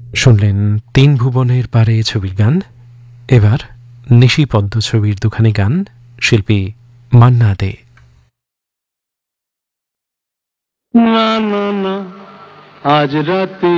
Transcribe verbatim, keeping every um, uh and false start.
শুনলেন তিন ভুবনের পারে ছবির গান। এবার নিশিপদ্ম ছবির দুখানি গান, শিল্পী মান্না দে। না না না, আজ রাতে